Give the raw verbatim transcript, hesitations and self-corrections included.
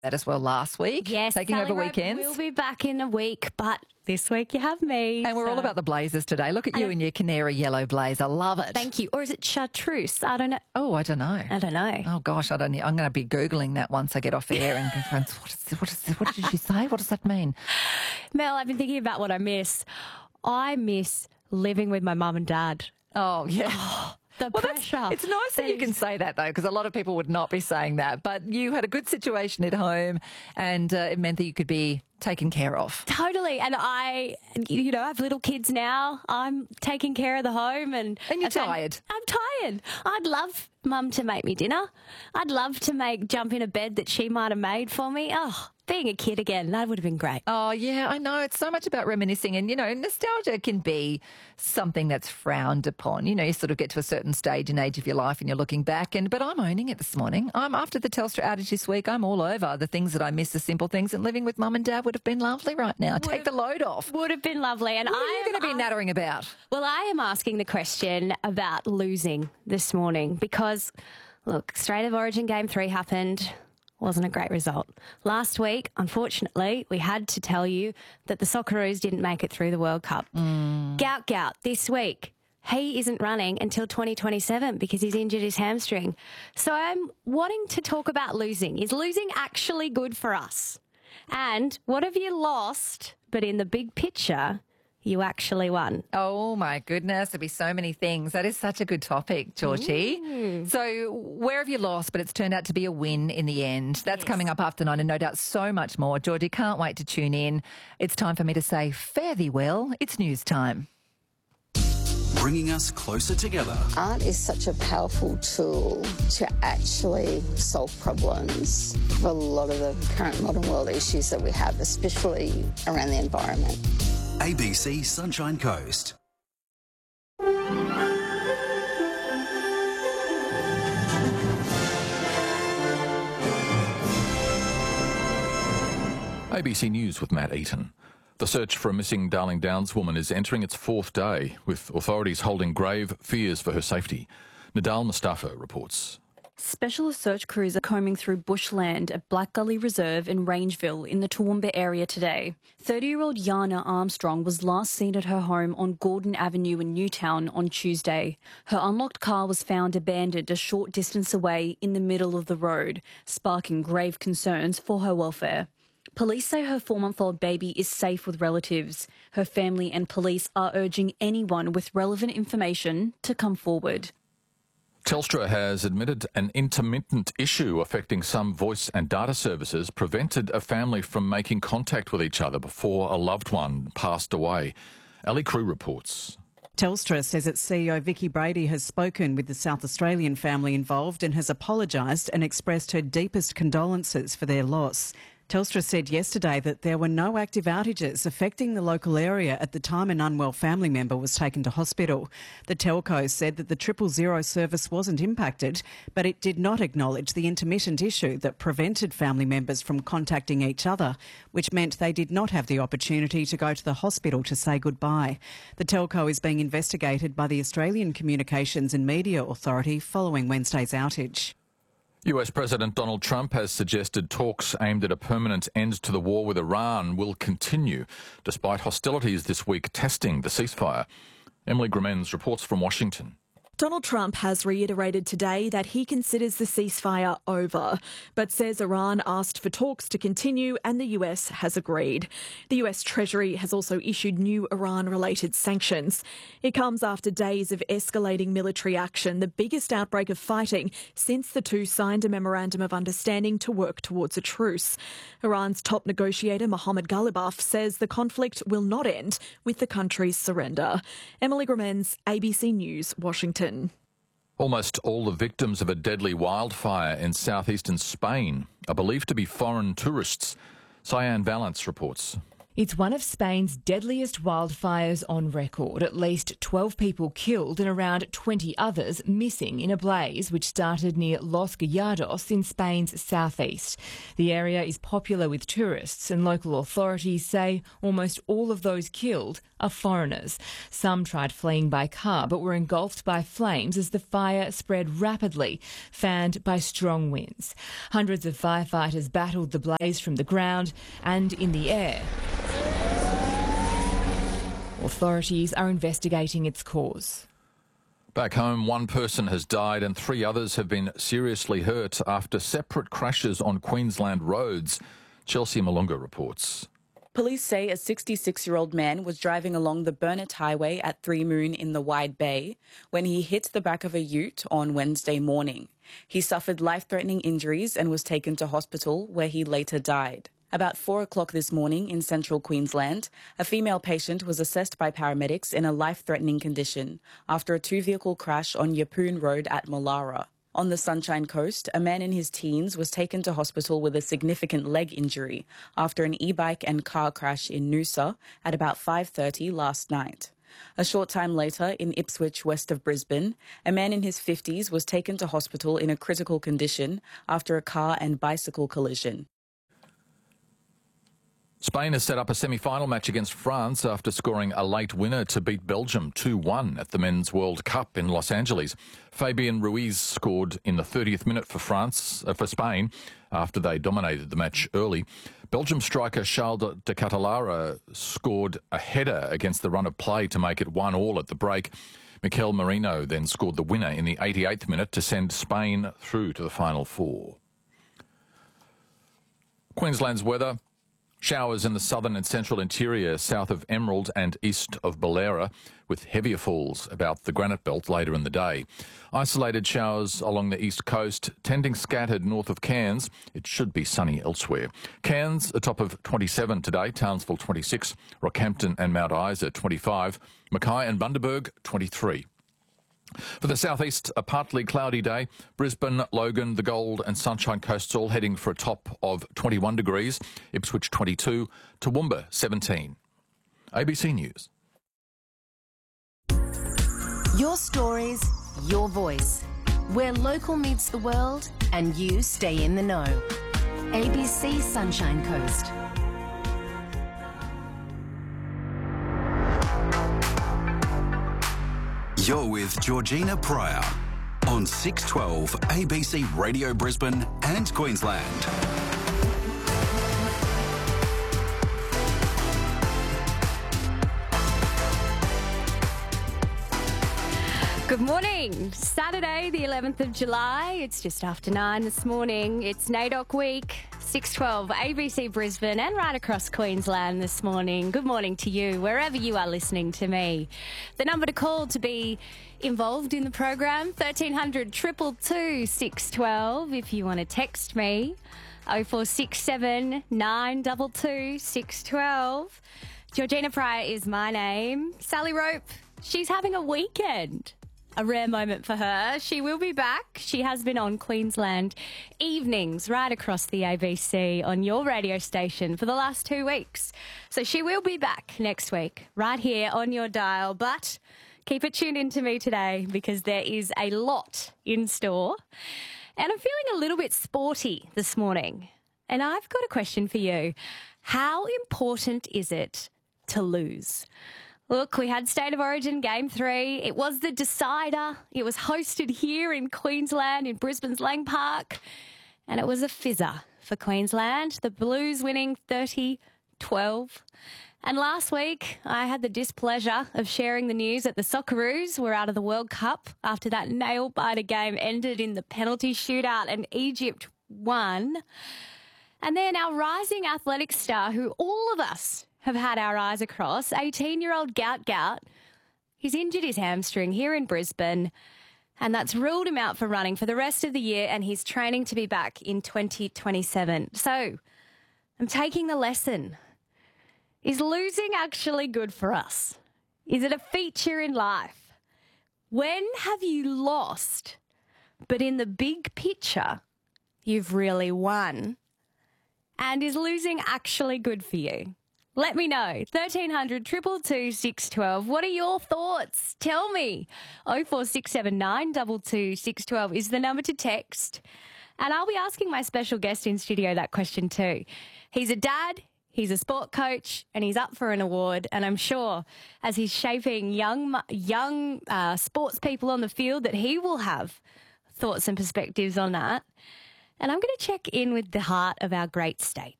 that as well last week. Yes, taking Sally over Roper weekends. We'll be back in a week, but this week you have me. And we're so. all about the blazers today. Look at you in your canary yellow blazer. Love it. Thank you. Or is it chartreuse? I don't know. Oh, I don't know. I don't know. Oh gosh, I don't. I'm going to be googling that once I get off air and go, friends, what is what is what did she say? What does that mean? Mel, I've been thinking about what I miss. I miss living with my mum and dad. Oh yeah. Oh, the well, pressure. It's nice that you can say that, though, because a lot of people would not be saying that. But you had a good situation at home, and uh, it meant that you could be taken care of. Totally. And I, you know, I have little kids now. I'm taking care of the home. And, and you're I've had, tired. I'm tired. I'd love Mum to make me dinner. I'd love to make jump in a bed that she might have made for me. Oh, being a kid again, that would have been great. Oh, yeah, I know. It's so much about reminiscing. And, you know, nostalgia can be something that's frowned upon. You know, you sort of get to a certain stage and age of your life and you're looking back. And But I'm owning it this morning. I'm after the Telstra outage this week. I'm all over the things that I miss, the simple things. And living with Mum and Dad would have been lovely right now. Would Take have, the load off. Would have been lovely. And what are I you going to be nattering about? Well, I am asking the question about losing this morning because, look, State of Origin Game three happened. Wasn't a great result. Last week, unfortunately, we had to tell you that the Socceroos didn't make it through the World Cup. Mm. Gout Gout, this week, he isn't running until twenty twenty-seven because he's injured his hamstring. So I'm wanting to talk about losing. Is losing actually good for us? And what have you lost, but in the big picture, you actually won? Oh, my goodness. There'd be so many things. That is such a good topic, Georgie. Mm. So where have you lost, but it's turned out to be a win in the end? That's yes. coming up after nine and no doubt so much more. Georgie, can't wait to tune in. It's time for me to say fare thee well. It's news time. Bringing us closer together. Art is such a powerful tool to actually solve problems for a lot of the current modern world issues that we have, especially around the environment. A B C Sunshine Coast. A B C News with Matt Eaton. The search for a missing Darling Downs woman is entering its fourth day, with authorities holding grave fears for her safety. Nadal Mustafa reports. Specialist search crews are combing through bushland at Black Gully Reserve in Rangeville in the Toowoomba area today. thirty-year-old Yana Armstrong was last seen at her home on Gordon Avenue in Newtown on Tuesday. Her unlocked car was found abandoned a short distance away in the middle of the road, sparking grave concerns for her welfare. Police say her four-month-old baby is safe with relatives. Her family and police are urging anyone with relevant information to come forward. Telstra has admitted an intermittent issue affecting some voice and data services prevented a family from making contact with each other before a loved one passed away. Ali Crew reports. Telstra says its C E O Vicky Brady has spoken with the South Australian family involved and has apologised and expressed her deepest condolences for their loss. Telstra said yesterday that there were no active outages affecting the local area at the time an unwell family member was taken to hospital. The telco said that the triple zero service wasn't impacted, but it did not acknowledge the intermittent issue that prevented family members from contacting each other, which meant they did not have the opportunity to go to the hospital to say goodbye. The telco is being investigated by the Australian Communications and Media Authority following Wednesday's outage. U S President Donald Trump has suggested talks aimed at a permanent end to the war with Iran will continue, despite hostilities this week testing the ceasefire. Emily Gramens reports from Washington. Donald Trump has reiterated today that he considers the ceasefire over, but says Iran asked for talks to continue and the U S has agreed. The U S Treasury has also issued new Iran-related sanctions. It comes after days of escalating military action, the biggest outbreak of fighting since the two signed a memorandum of understanding to work towards a truce. Iran's top negotiator Mohammad Ghalibaf says the conflict will not end with the country's surrender. Emily Gramens, A B C News, Washington. Almost all the victims of a deadly wildfire in southeastern Spain are believed to be foreign tourists. Cyan Valance reports. It's one of Spain's deadliest wildfires on record. At least twelve people killed and around twenty others missing in a blaze which started near Los Gallados in Spain's southeast. The area is popular with tourists and local authorities say almost all of those killed are foreigners. Some tried fleeing by car but were engulfed by flames as the fire spread rapidly, fanned by strong winds. Hundreds of firefighters battled the blaze from the ground and in the air. Authorities are investigating its cause. Back home, one person has died and three others have been seriously hurt after separate crashes on Queensland roads. Chelsea Malunga reports. Police say a sixty-six-year-old man was driving along the Burnett Highway at Three Moon in the Wide Bay when he hit the back of a ute on Wednesday morning. He suffered life-threatening injuries and was taken to hospital, where he later died. About four o'clock this morning in central Queensland, a female patient was assessed by paramedics in a life-threatening condition after a two-vehicle crash on Yeppoon Road at Mollara. On the Sunshine Coast, a man in his teens was taken to hospital with a significant leg injury after an e-bike and car crash in Noosa at about five thirty last night. A short time later, in Ipswich, west of Brisbane, a man in his fifties was taken to hospital in a critical condition after a car and bicycle collision. Spain has set up a semi-final match against France after scoring a late winner to beat Belgium two one at the Men's World Cup in Los Angeles. Fabian Ruiz scored in the thirtieth minute for France, uh, for Spain, after they dominated the match early. Belgium striker Charles de Catalara scored a header against the run of play to make it one all at the break. Mikel Merino then scored the winner in the eighty-eighth minute to send Spain through to the final four. Queensland's weather. Showers in the southern and central interior, south of Emerald and east of Ballera, with heavier falls about the Granite Belt later in the day. Isolated showers along the east coast, tending scattered north of Cairns. It should be sunny elsewhere. Cairns, a top of twenty-seven today, Townsville twenty-six, Rockhampton and Mount Isa twenty-five, Mackay and Bundaberg twenty-three. For the southeast, a partly cloudy day. Brisbane, Logan, the Gold and Sunshine Coasts all heading for a top of twenty-one degrees. Ipswich twenty-two, Toowoomba seventeen. A B C News. Your stories, your voice. Where local meets the world and you stay in the know. A B C Sunshine Coast. You're with Georgina Pryor on six twelve A B C Radio Brisbane and Queensland. Good morning. Saturday, the eleventh of July. It's just after nine this morning. It's NAIDOC week. six twelve A B C Brisbane and right across Queensland this morning. Good morning to you, wherever you are listening to me. The number to call to be involved in the program, thirteen hundred, two two two, six one two. If you want to text me, oh four six seven, nine two two, six one two. Georgina Pryor is my name. Sally Rope, she's having a weekend. A rare moment for her. She will be back. She has been on Queensland evenings right across the A B C on your radio station for the last two weeks. So she will be back next week right here on your dial. But keep it tuned in to me today because there is a lot in store. And I'm feeling a little bit sporty this morning. And I've got a question for you. How important is it to lose? Look, we had State of Origin Game three. It was the decider. It was hosted here in Queensland in Brisbane's Lang Park. And it was a fizzer for Queensland. The Blues winning thirty twelve. And last week, I had the displeasure of sharing the news that the Socceroos were out of the World Cup after that nail-biter game ended in the penalty shootout and Egypt won. And then our rising athletics star, who all of us have had our eyes across, eighteen-year-old Gout Gout, he's injured his hamstring here in Brisbane, and that's ruled him out for running for the rest of the year, and he's training to be back in twenty twenty-seven. So I'm taking the lesson. Is losing actually good for us? Is it a feature in life? When have you lost, but in the big picture, you've really won? And is losing actually good for you? Let me know. thirteen hundred, two two two, six one two. What are your thoughts? Tell me. oh four six seven nine, two two six one two is the number to text. And I'll be asking my special guest in studio that question too. He's a dad, he's a sport coach, and he's up for an award. And I'm sure as he's shaping young young uh, sports people on the field that he will have thoughts and perspectives on that. And I'm going to check in with the heart of our great state.